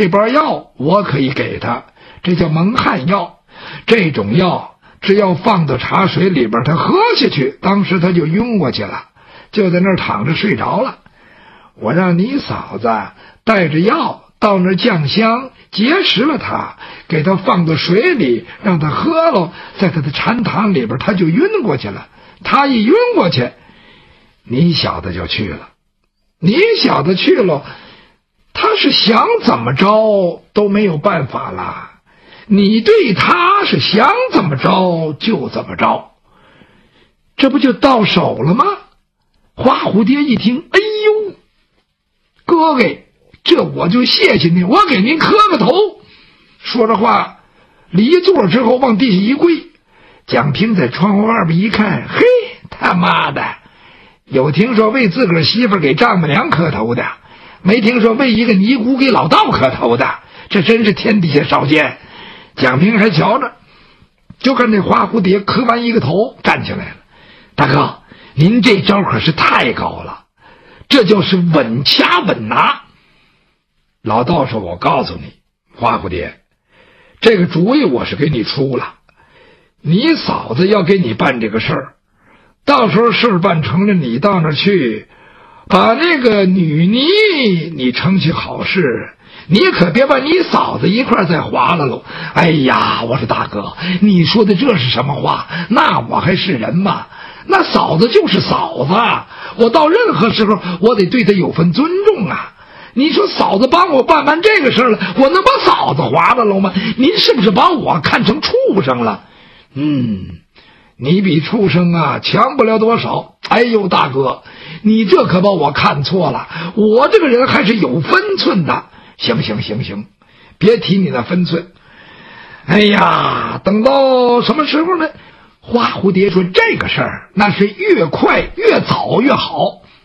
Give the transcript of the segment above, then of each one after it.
这包药我可以给他，这叫蒙汗药。这种药只要放到茶水里边，他喝下去，当时他就晕过去了，就在那儿躺着睡着了。我让你嫂子带着药到那儿降香，结识了他，给他放到水里，让他喝了，在他的禅堂里边，他就晕过去了。他一晕过去，你小子就去了。你小子去了，他是想怎么着都没有办法了。你对他是想怎么着就怎么着，这不就到手了吗？花蝴蝶一听，哎呦，哥哥，这我就谢谢您，我给您磕个头。说着话，离座之后往地下一跪。蒋平在窗户外边一看，嘿，他妈的，有听说为自个儿媳妇给丈母娘磕头的，没听说为一个尼姑给老道磕头的，这真是天底下少见。蒋平还瞧着，就看这花蝴蝶磕完一个头站起来了。大哥，您这招可是太高了，这就是稳掐稳拿。老道说，我告诉你，花蝴蝶，这个主意我是给你出了，你嫂子要给你办这个事儿，到时候事办成了，你到那儿去把那个女尼你成起好事，你可别把你嫂子一块再划了喽。哎呀，我说大哥，你说的这是什么话？那我还是人吗？那嫂子就是嫂子，我到任何时候我得对她有份尊重啊。你说嫂子帮我办完这个事了，我能把嫂子划了喽吗？您是不是把我看成畜生了？你比畜生啊强不了多少。哎呦大哥，你这可把我看错了，我这个人还是有分寸的。行，别提你那分寸。哎呀，等到什么时候呢？花蝴蝶说，这个事儿那是越快越早越好。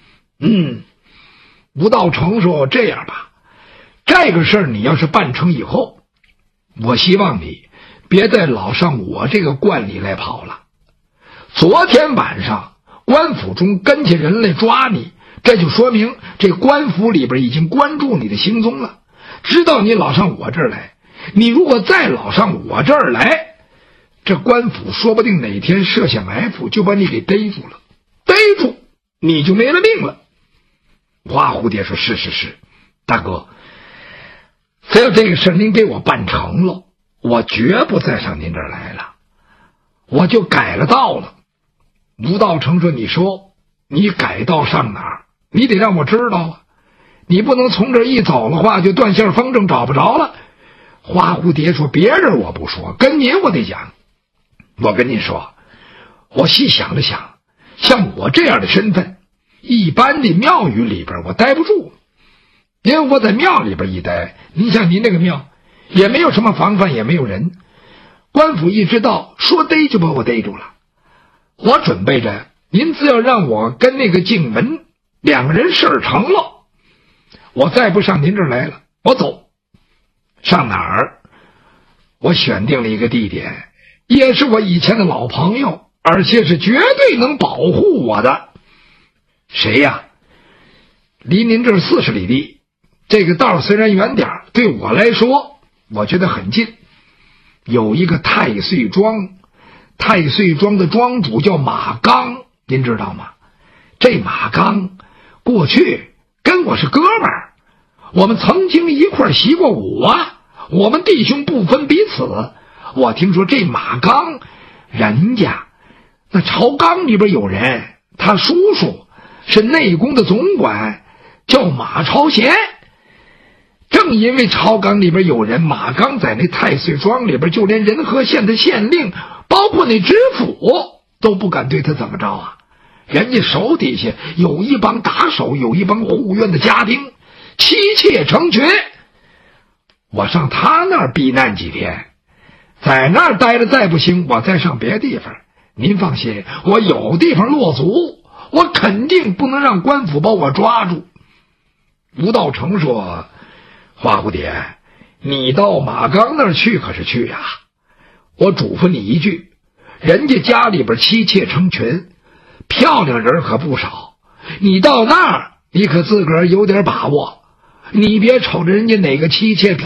吴道成说，这样吧，这个事儿你要是办成以后，我希望你别再老上我这个观里来跑了。昨天晚上官府中跟下人来抓你，这就说明这官府里边已经关注你的行踪了，知道你老上我这儿来。你如果再老上我这儿来，这官府说不定哪天设下埋伏，就把你给逮住了，逮住你就没了命了。花蝴蝶说，是，大哥，只要这个事您给我办成了，我绝不再上您这儿来了，我就改了道了。吴道成说，你说你改道上哪儿？你得让我知道啊，你不能从这一走的话就断线风筝找不着了。花蝴蝶说，别人我不说，跟您我得讲。我跟您说，我细想了想，像我这样的身份，一般的庙宇里边我待不住，因为我在庙里边一待，您像您那个庙也没有什么防范，也没有人，官府一知道说逮就把我逮住了。我准备着您只要让我跟那个静文两个人事儿成了，我再不上您这儿来了，我走。上哪儿？我选定了一个地点，也是我以前的老朋友，而且是绝对能保护我的。谁呀？离您这儿40里地，这个道虽然远点，对我来说我觉得很近。有一个太岁庄，太岁庄的庄主叫马刚，您知道吗？这马刚过去跟我是哥们儿，我们曾经一块习过武啊，我们弟兄不分彼此。我听说这马刚人家那朝纲里边有人，他叔叔是内宫的总管，叫马朝贤。正因为朝纲里边有人，马刚在那太岁庄里边，就连仁和县的县令，包括那知府都不敢对他怎么着啊。人家手底下有一帮打手，有一帮护院的家丁，妻妾成群。我上他那儿避难几天，在那儿待着再不行，我再上别地方。您放心，我有地方落足，我肯定不能让官府把我抓住。吴道成说，花蝴蝶，你到马刚那儿去可是去呀，我嘱咐你一句，人家家里边妻妾成群，漂亮人可不少，你到那儿你可自个儿有点把握，你别瞅着人家哪个妻妾